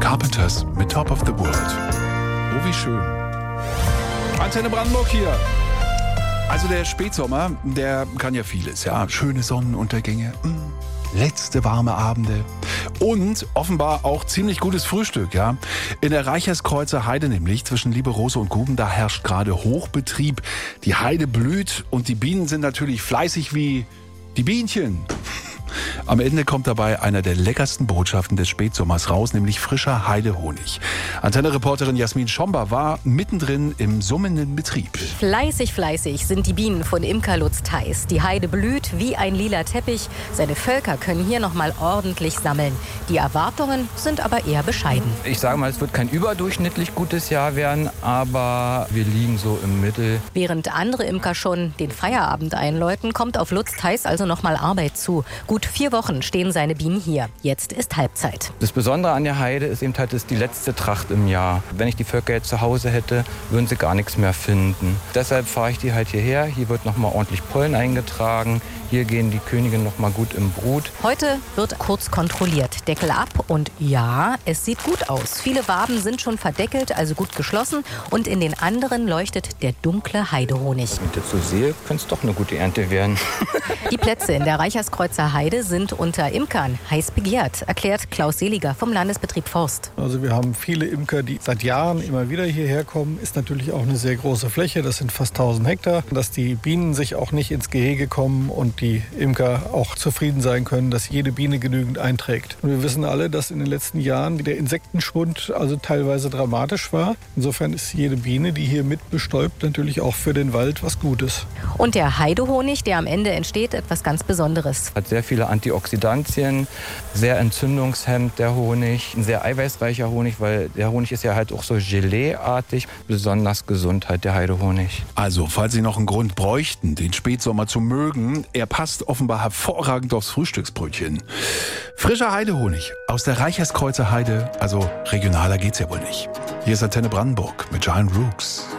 Carpenters mit Top of the World. Oh, wie schön. Antenne Brandenburg hier. Also der Spätsommer, der kann ja vieles. Ja, schöne Sonnenuntergänge, letzte warme Abende und offenbar auch ziemlich gutes Frühstück. Ja, in der Reicherskreuzer Heide nämlich zwischen Lieberose und Guben, da herrscht gerade Hochbetrieb. Die Heide blüht und die Bienen sind natürlich fleißig wie die Bienchen. Am Ende kommt dabei einer der leckersten Botschaften des Spätsommers raus, nämlich frischer Heidehonig. Antenne-Reporterin Jasmin Schomba war mittendrin im summenden Betrieb. Fleißig sind die Bienen von Imker Lutz Theis. Die Heide blüht wie ein lila Teppich. Seine Völker können hier noch mal ordentlich sammeln. Die Erwartungen sind aber eher bescheiden. Ich sage mal, es wird kein überdurchschnittlich gutes Jahr werden, aber wir liegen so im Mittel. Während andere Imker schon den Feierabend einläuten, kommt auf Lutz Theis also noch mal Arbeit zu. Gut 4 Wochen stehen seine Bienen hier. Jetzt ist Halbzeit. Das Besondere an der Heide ist eben halt, es ist die letzte Tracht im Jahr. Wenn ich die Völker jetzt zu Hause hätte, würden sie gar nichts mehr finden. Deshalb fahre ich die halt hierher. Hier wird noch mal ordentlich Pollen eingetragen. Hier gehen die Königin noch mal gut im Brut. Heute wird kurz kontrolliert. Deckel ab und ja, es sieht gut aus. Viele Waben sind schon verdeckelt, also gut geschlossen. Und in den anderen leuchtet der dunkle Heidehonig. Wenn ich das so sehe, könnte es doch eine gute Ernte werden. Die Plätze in der Reicherskreuzer Heide sind unter Imkern heiß begehrt, erklärt Klaus Seliger vom Landesbetrieb Forst. Also wir haben viele Imker, die seit Jahren immer wieder hierher kommen. Ist natürlich auch eine sehr große Fläche, das sind fast 1000 Hektar. Dass die Bienen sich auch nicht ins Gehege kommen und die Imker auch zufrieden sein können, dass jede Biene genügend einträgt. Und wir wissen alle, dass in den letzten Jahren der Insektenschwund also teilweise dramatisch war. Insofern ist jede Biene, die hier mit bestäubt, natürlich auch für den Wald was Gutes. Und der Heidehonig, der am Ende entsteht, etwas ganz Besonderes. Hat sehr viele Antioxidantien, sehr entzündungshemmend der Honig, ein sehr eiweißreicher Honig, weil der Honig ist ja halt auch so Gelee-artig. Besonders gesund halt der Heidehonig. Also, falls Sie noch einen Grund bräuchten, den Spätsommer zu mögen, er passt offenbar hervorragend aufs Frühstücksbrötchen. Frischer Heidehonig aus der Reicherskreuzer Heide, also regionaler geht's ja wohl nicht. Hier ist Antenne Brandenburg mit Giant Rooks.